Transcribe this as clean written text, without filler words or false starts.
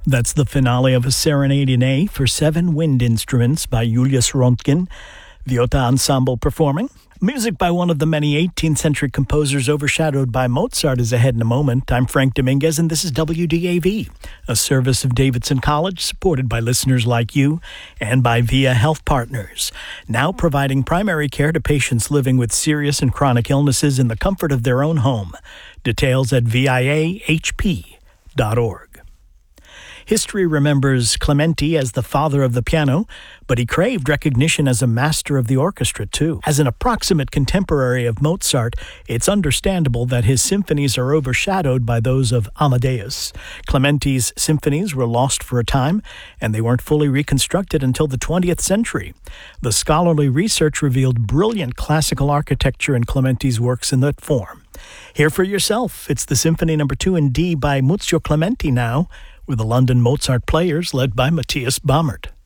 That's the finale of a Serenade in A for 7 wind instruments by Julius Röntgen, Viota Ensemble performing. Music by one of the many 18th century composers overshadowed by Mozart is ahead in a moment. I'm Frank Dominguez, and this is WDAV, a service of Davidson College supported by listeners like you and by VIA Health Partners, now providing primary care to patients living with serious and chronic illnesses in the comfort of their own home. Details at viahp.org. History remembers Clementi as the father of the piano, but he craved recognition as a master of the orchestra, too. As an approximate contemporary of Mozart, it's understandable that his symphonies are overshadowed by those of Amadeus. Clementi's symphonies were lost for a time, and they weren't fully reconstructed until the 20th century. The scholarly research revealed brilliant classical architecture in Clementi's works in that form. Hear for yourself. It's the Symphony No. 2 in D by Muzio Clementi now, with the London Mozart Players led by Matthias Baumert.